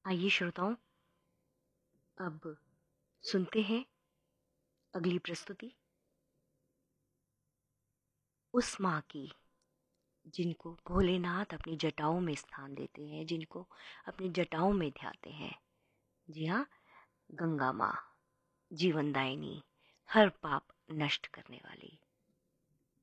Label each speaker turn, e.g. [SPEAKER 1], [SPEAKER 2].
[SPEAKER 1] आइए श्रोताओं, अब सुनते हैं अगली प्रस्तुति उस माँ की जिनको भोलेनाथ अपनी जटाओं में स्थान देते हैं, जिनको अपनी जटाओं में ध्याते हैं। जी हाँ, गंगा माँ, जीवनदायिनी, हर पाप नष्ट करने वाली।